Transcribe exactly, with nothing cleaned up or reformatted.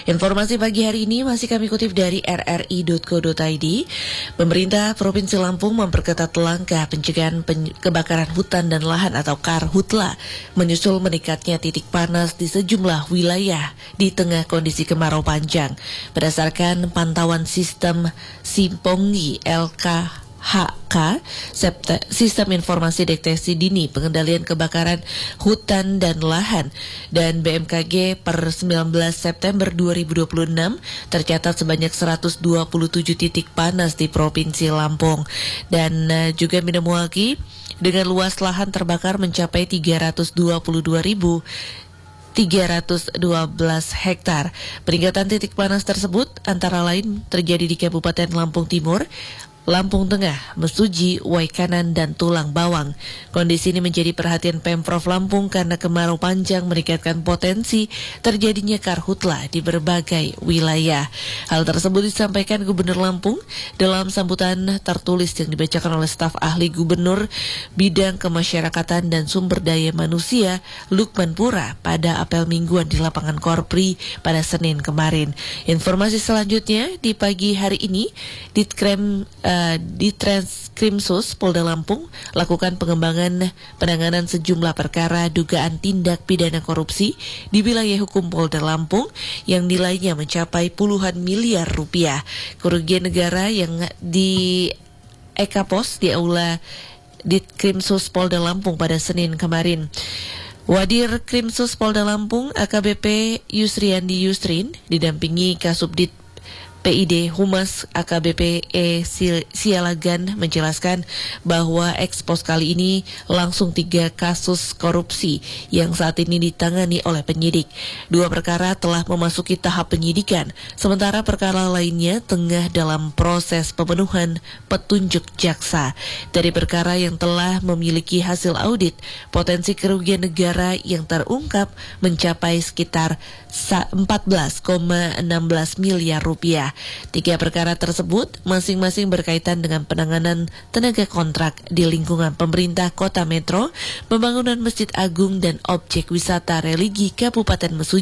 Informasi pagi hari ini masih kami kutip dari r r i dot co dot i d. Pemerintah Provinsi Lampung memperketat langkah pencegahan pen- kebakaran hutan dan lahan atau Karhutla menyusul meningkatnya titik panas di sejumlah wilayah di tengah kondisi kemarau panjang. Berdasarkan pantauan sistem Simponggi L K H K, Sistem Informasi Deteksi Dini Pengendalian Kebakaran Hutan dan Lahan, dan B M K G per sembilan belas September dua ribu dua puluh enam tercatat sebanyak seratus dua puluh tujuh titik panas di Provinsi Lampung, dan uh, juga Minamwaki dengan luas lahan terbakar mencapai tiga ratus dua puluh dua ribu tiga ratus dua belas hektar. Peningkatan titik panas tersebut antara lain terjadi di Kabupaten Lampung Timur, Lampung Tengah, Mesuji, Waikanan, dan Tulang Bawang. Kondisi ini menjadi perhatian Pemprov Lampung karena kemarau panjang meningkatkan potensi terjadinya karhutla di berbagai wilayah. Hal tersebut disampaikan Gubernur Lampung dalam sambutan tertulis yang dibacakan oleh staf ahli Gubernur Bidang Kemasyarakatan dan Sumber Daya Manusia Lukman Pura pada apel mingguan di lapangan Korpri pada Senin kemarin. Informasi selanjutnya di pagi hari ini, Ditkrem uh, di Transkrimsus Polda Lampung lakukan pengembangan penanganan sejumlah perkara dugaan tindak pidana korupsi di wilayah hukum Polda Lampung yang nilainya mencapai puluhan miliar rupiah. Kerugian negara yang di Ekapos di Aula Ditkrimsus Polda Lampung pada Senin kemarin. Wadir Krimsus Polda Lampung A K B P Yusriandi Yusrin didampingi Kasubdit P I D Humas A K B P E Sialagan menjelaskan bahwa ekspos kali ini langsung tiga kasus korupsi yang saat ini ditangani oleh penyidik. Dua perkara telah memasuki tahap penyidikan, sementara perkara lainnya tengah dalam proses pemenuhan petunjuk jaksa. Dari perkara yang telah memiliki hasil audit, potensi kerugian negara yang terungkap mencapai sekitar empat belas koma enam belas miliar rupiah. Tiga perkara tersebut masing-masing berkaitan dengan penanganan tenaga kontrak di lingkungan pemerintah Kota Metro, pembangunan Masjid Agung, dan objek wisata religi Kabupaten Mesuji.